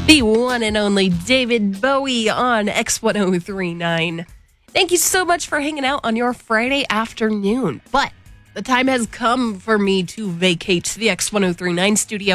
The one and only David Bowie on X1039. Thank you so much for hanging out on your Friday afternoon. But the time has come for me to vacate the X1039 studio.